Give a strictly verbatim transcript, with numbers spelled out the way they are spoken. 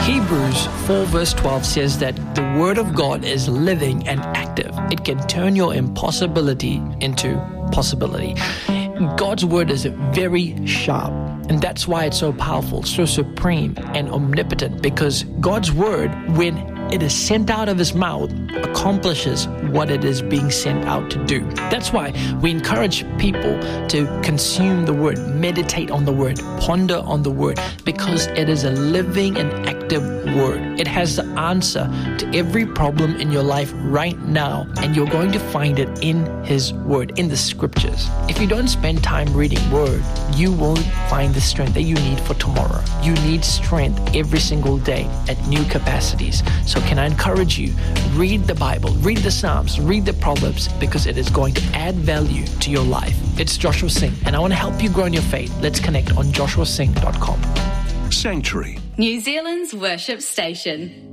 Hebrews four verse twelve says that the Word of God is living and active. It can turn your impossibility into possibility. God's Word is very sharp, and that's why it's so powerful, so supreme and omnipotent, because God's Word, when it is sent out of His mouth, accomplishes what it is being sent out to do. That's why we encourage people to consume the Word, meditate on the Word, ponder on the Word, because it is a living and active Word. It has the answer to every problem in your life right now, and you're going to find it in His Word, in the Scriptures. If you don't spend time reading Word, you won't find the strength that you need for tomorrow. You need strength every single day at new capacities. So can I encourage you, read the Bible, read the Psalms, read the Proverbs, because it is going to add value to your life. It's Joshua Singh, and I want to help you grow in your faith. Let's connect on joshua singh dot com. Sanctuary, New Zealand's worship station.